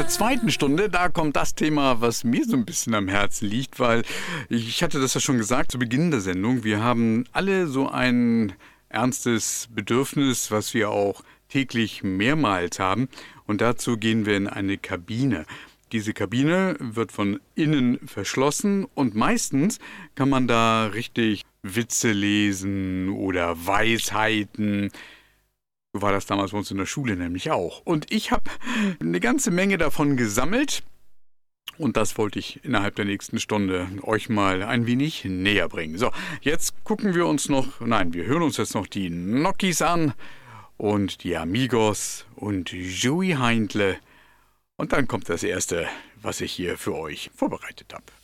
der zweiten Stunde, da kommt das Thema, was mir so ein bisschen am Herzen liegt, weil ich hatte das ja schon gesagt zu Beginn der Sendung. Wir haben alle so ein ernstes Bedürfnis, was wir auch täglich mehrmals haben. Und dazu gehen wir in eine Kabine. Diese Kabine wird von innen verschlossen und meistens kann man da richtig Witze lesen oder Weisheiten. So war das damals bei uns in der Schule nämlich auch. Und ich habe eine ganze Menge davon gesammelt und das wollte ich innerhalb der nächsten Stunde euch mal ein wenig näher bringen. So, jetzt wir hören uns jetzt noch die Nokis an und die Amigos und Joey Heindle. Und dann kommt das Erste, was ich hier für euch vorbereitet habe.